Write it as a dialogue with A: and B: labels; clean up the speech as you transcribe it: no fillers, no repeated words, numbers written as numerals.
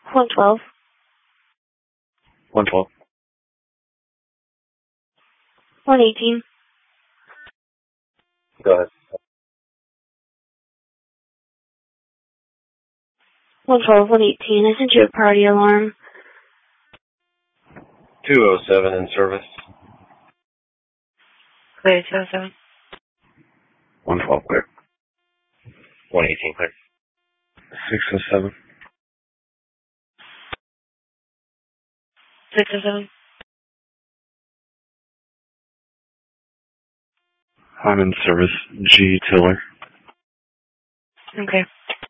A: 112.
B: 112.
A: 118.
B: Go ahead.
A: 112, 118. I sent you a priority alarm.
B: 207 in service.
A: Clear, 207.
B: 112 clear. 118 clear. 607.
A: 607.
B: I'm in service. G. Tiller.
A: Okay.